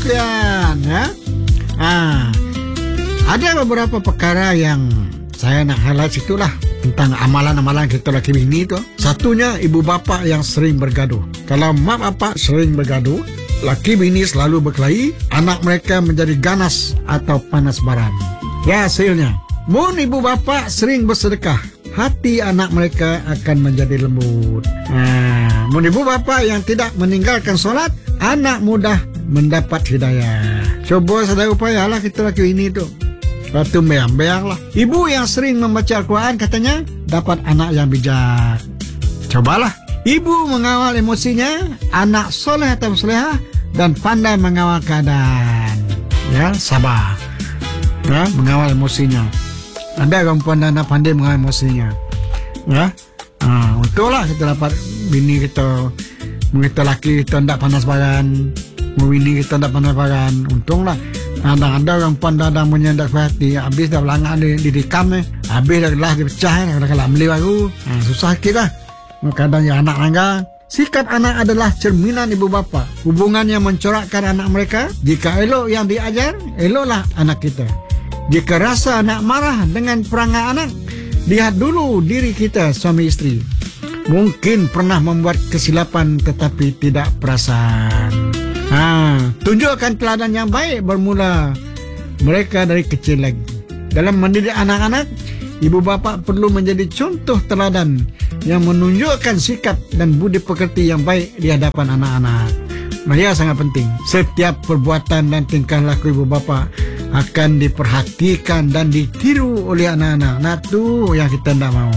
sekalian, ya. Ada beberapa perkara yang saya nak highlight situlah tentang amalan-amalan kita laki bini tu. Satunya, ibu bapa yang sering bergaduh. Kalau mak bapak sering bergaduh, laki bini selalu berkelahi, anak mereka menjadi ganas atau panas baran. Ya, hasilnya, mun ibu bapa sering bersedekah, hati anak mereka akan menjadi lembut. Mun ibu bapa yang tidak meninggalkan solat, anak mudah mendapat hidayah. Coba sedaya upayalah kita laki bini tu. Waktu beang-beang lah. Ibu yang sering membaca Al-Quran katanya dapat anak yang bijak. Cobalah. Ibu mengawal emosinya, anak soleh atau solehah, dan pandai mengawal keadaan. Ya, sabar. Ya, mengawal emosinya. Ada perempuan dan pandai mengawal emosinya. Ya, untunglah kita dapat bini kita, kita laki kita tidak panas baran, bini kita tidak panas baran. Untunglah. Ada orang pandang menyendak hati, habis dah belangak didikam, habis dah gelas dipecah, dah kalah beli baru. Susah sikit lah. Kadang ya anak langgar. Sikap anak adalah cerminan ibu bapa. Hubungan yang mencorakkan anak mereka. Jika elok yang diajar, eloklah anak kita. Jika rasa anak marah dengan perangai anak, lihat dulu diri kita suami isteri. Mungkin pernah membuat kesilapan tetapi tidak perasan. Tunjukkan teladan yang baik bermula mereka dari kecil lagi. Dalam mendidik anak-anak, ibu bapa perlu menjadi contoh teladan yang menunjukkan sikap dan budi pekerti yang baik di hadapan anak-anak. Ia sangat penting. Setiap perbuatan dan tingkah laku ibu bapa akan diperhatikan dan ditiru oleh anak-anak. Nah, tu yang kita tidak mau.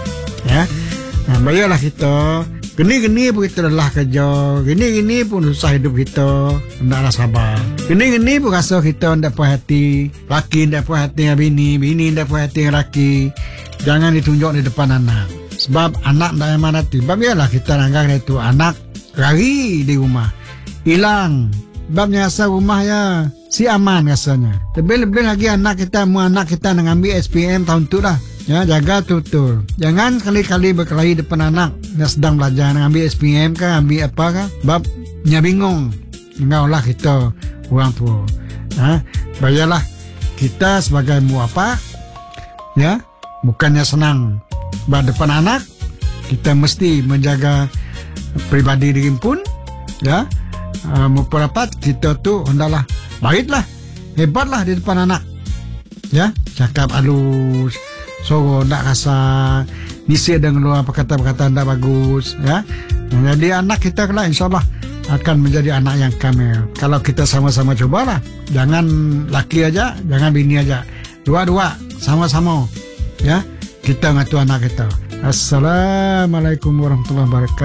Ya, baiklah kita. Gini-gini pun kita lelah kerja, gini-gini pun susah hidup kita, hendaklah sabar. Gini-gini pun rasa kita tidak puas hati, laki tidak puas hati dengan bini, bini tidak puas hati dengan laki. Jangan ditunjuk di depan anak. Sebab anak tidak amanati. Sebab ialah kita langgar itu anak lari di rumah, hilang. Sebabnya rasa rumah ya si aman rasanya. Lebih-lebih lagi anak kita nak ambil SPM tahun tu dah. Ya, jaga betul. Jangan kali-kali berkelahi depan anak yang sedang belajar nak ambil SPM kah, ambil apa kah. Sebab nya bingung. Engkaulah kita orang tua. Bayalah kita sebagai muapa, ya, bukannya senang. Sebab depan anak kita mesti menjaga pribadi diri pun, ya. Memperapat kita tu hendaklah baiklah, hebatlah di depan anak. Ya, cakap halus. So, tak rasa nisir dengan luar perkataan-perkataan tak bagus, ya. Jadi anak kita kelak insyaAllah akan menjadi anak yang kamil. Kalau kita sama-sama cobalah. Jangan laki aja, jangan bini aja. Dua-dua, sama-sama. Ya, kita ngatur anak kita. Assalamualaikum warahmatullahi wabarakatuh.